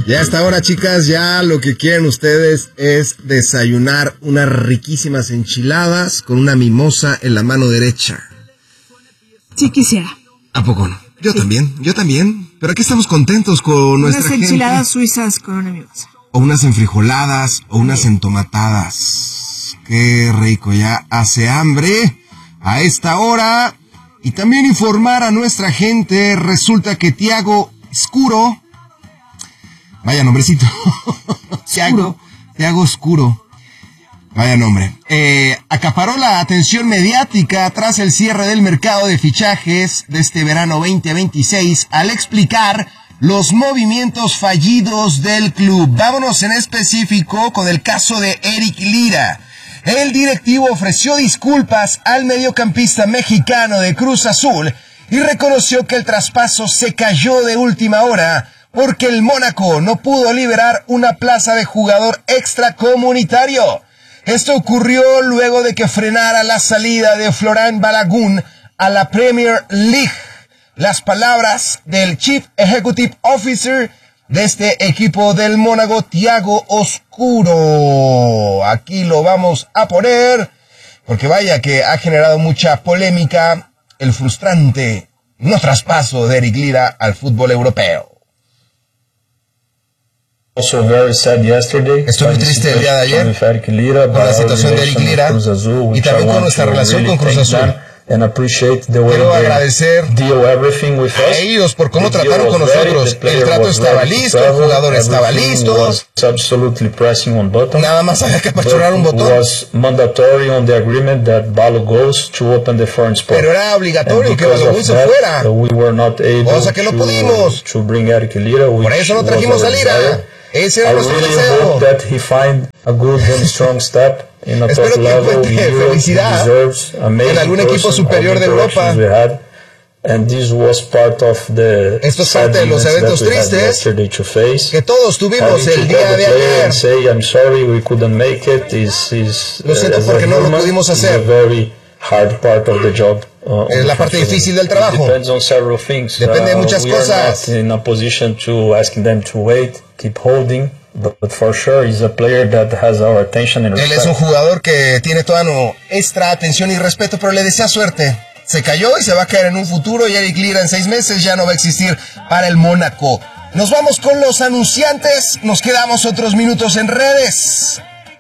Ya hasta ahora, chicas, ya lo que quieren ustedes es desayunar unas riquísimas enchiladas con una mimosa en la mano derecha. Sí quisiera. ¿A poco no? Yo también. Pero aquí estamos contentos con nuestra gente. Unas enchiladas suizas con una mimosa. O unas enfrijoladas, o unas entomatadas. Qué rico, ya hace hambre a esta hora. Y también informar a nuestra gente, resulta que Thiago Escuro, vaya nombrecito, Thiago Escuro, vaya nombre, acaparó la atención mediática tras el cierre del mercado de fichajes de este verano 2026 al explicar los movimientos fallidos del club. Vámonos en específico con el caso de Eric Lira. El directivo ofreció disculpas al mediocampista mexicano de Cruz Azul y reconoció que el traspaso se cayó de última hora porque el Mónaco no pudo liberar una plaza de jugador extracomunitario. Esto ocurrió luego de que frenara la salida de Florent Balogun a la Premier League. Las palabras del Chief Executive Officer de este equipo del Mónaco, Thiago Escuro. Aquí lo vamos a poner, porque vaya que ha generado mucha polémica el frustrante no traspaso de Eric Lira al fútbol europeo. Estoy muy triste el día de ayer con la situación de Eric Lira y también con nuestra relación con Cruz Azul. Quiero agradecer a ellos por cómo trataron con nosotros. El trato estaba listo, el jugador estaba listo. Nada más había que apachurar un botón. Pero era obligatorio que Balogun se fuera. Cosa que no pudimos. Por eso no trajimos a Lira. Ese era nuestro deseo. Espero que encuentre felicidad en algún equipo superior de Europa. Esto es parte de los eventos tristes que todos tuvimos el día de ayer. Lo siento porque no lo pudimos hacer. Es la parte difícil del trabajo. Depende de muchas cosas. But for sure he's a player that has our attention and respect. Él es un jugador que tiene toda nuestra atención y respeto, pero le desea suerte. Se cayó y se va a caer en un futuro, y Eric Lira en 6 meses ya no va a existir para el Mónaco. Nos vamos con los anunciantes, nos quedamos otros minutos en redes.